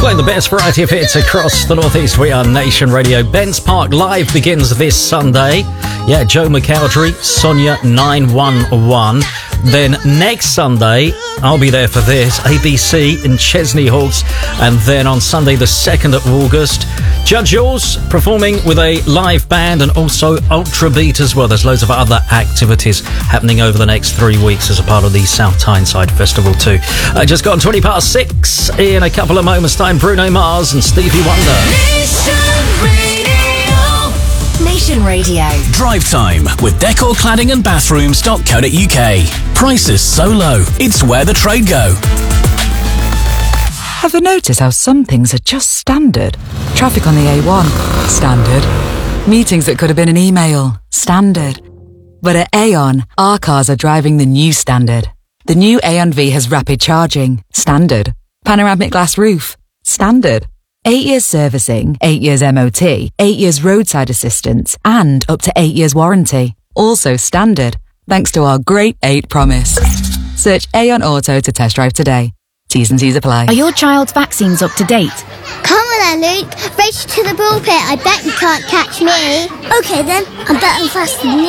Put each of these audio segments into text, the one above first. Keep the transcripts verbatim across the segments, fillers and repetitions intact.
Playing the best variety of hits across the Northeast. We are Nation Radio. Bents Park Live begins this Sunday. Yeah, Joe McElderry, Sonia nine one one. Then next Sunday, I'll be there for this, A B C in Chesney Hawkes. And then on Sunday, the second of August, Judge Yours performing with a live band and also Ultra Beat as well. There's loads of other activities happening over the next three weeks as a part of the South Tyneside Festival too. I just got on twenty past six. In a couple of moments' time, Bruno Mars and Stevie Wonder. Nation Radio. Nation Radio. Drive time with decor cladding and bathrooms dot co dot uk. Prices so low, it's where the trade go. Have you noticed how some things are just standard? Traffic on the A one, standard. Meetings that could have been an email, standard. But at Aon, our cars are driving the new standard. The new Aon V has rapid charging, standard. Panoramic glass roof, standard. Eight years servicing, eight years M O T, eight years roadside assistance, and up to eight years warranty. Also standard, thanks to our Great Eight promise. Search Aon Auto to test drive today. T's and C's apply. Are your child's vaccines up to date? Come on then, Luke. Race to the pulpit. I bet you can't catch me. Okay then, I'm better faster than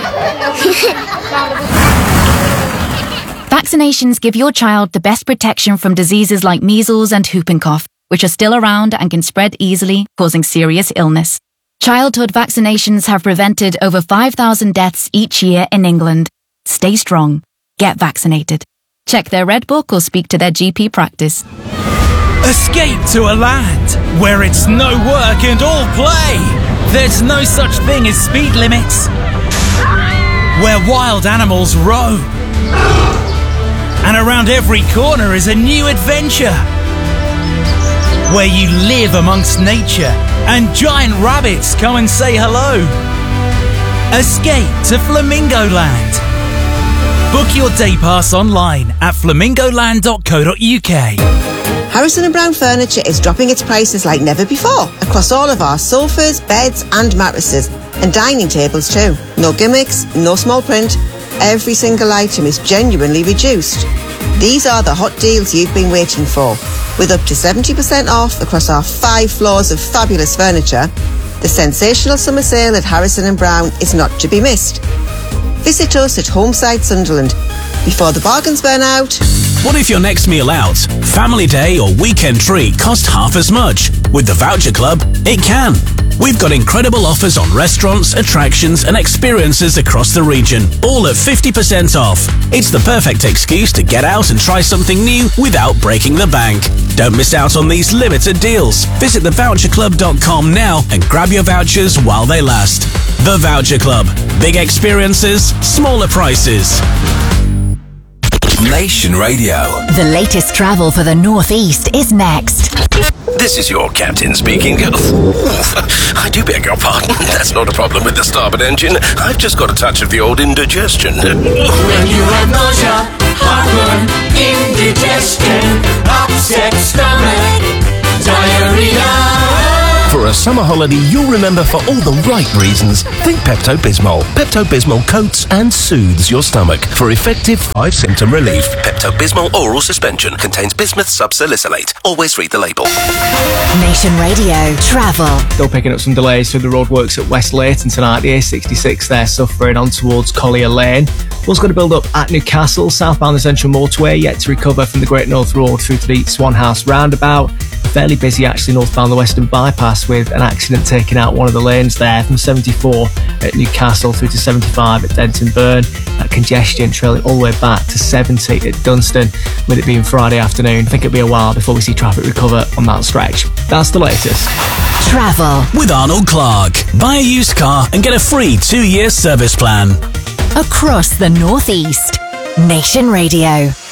you. Vaccinations give your child the best protection from diseases like measles and whooping cough, which are still around and can spread easily, causing serious illness. Childhood vaccinations have prevented over five thousand deaths each year in England. Stay strong. Get vaccinated. Check their Red Book or speak to their G P practice. Escape to a land where it's no work and all play. There's no such thing as speed limits. Where wild animals roam. And around every corner is a new adventure. Where you live amongst nature and giant rabbits come and say hello. Escape to Flamingo Land. Book your day pass online at flamingo land dot co dot uk. Harrison and Brown Furniture is dropping its prices like never before across all of our sofas, beds and mattresses, and dining tables too. No gimmicks, no small print. Every single item is genuinely reduced. These are the hot deals you've been waiting for. With up to seventy percent off across our five floors of fabulous furniture, the sensational summer sale at Harrison and Brown is not to be missed. Visit us at Homeside Sunderland before the bargains burn out. What if your next meal out, family day or weekend treat cost half as much? With the Voucher Club, it can. We've got incredible offers on restaurants, attractions and experiences across the region, all at fifty percent off. It's the perfect excuse to get out and try something new without breaking the bank. Don't miss out on these limited deals. Visit the voucher club dot com now and grab your vouchers while they last. The Voucher Club. Big experiences, smaller prices. Nation Radio. The latest travel for the Northeast is next. This is your captain speaking. I do beg your pardon. That's not a problem with the starboard engine. I've just got a touch of the old indigestion. When you have nausea, heartburn, indigestion, upset stomach, diarrhea. For a summer holiday you'll remember for all the right reasons, think Pepto-Bismol. Pepto-Bismol coats and soothes your stomach for effective five-symptom relief. Pepto-Bismol oral suspension contains bismuth subsalicylate. Always read the label. Nation Radio Travel. Still picking up some delays through the roadworks at West Leighton tonight. The A sixty-six there suffering on towards Collier Lane. What's going to build up at Newcastle, southbound the Central Motorway, yet to recover from the Great North Road through to the Swan House roundabout. Fairly busy actually northbound the Western Bypass with an accident taking out one of the lanes there from seventy-four at Newcastle through to seventy-five at Denton Burn. That congestion trailing all the way back to seventy at Dunstan, with it being Friday afternoon. I think it'll be a while before we see traffic recover on that stretch. That's the latest. Travel with Arnold Clark. Buy a used car and get a free two-year service plan. across the Northeast. Nation Radio.